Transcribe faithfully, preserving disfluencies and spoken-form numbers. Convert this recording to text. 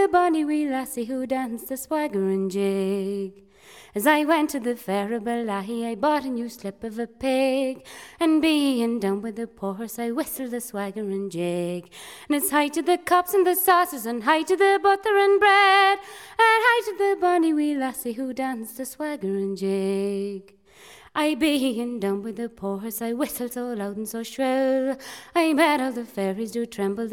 the bonny wee lassie who danced the swagger and jig. As I went to the fair of Balahi, I bought a new slip of a pig, and being down with the poor horse, I whistled the swagger and jig. And it's high to the cups and the sauces, and high to the butter and bread, and high to the bonny wee lassie who danced the swagger and jig. I being down with the poor horse, I whistled so loud and so shrill, I made all the fairies do tremble.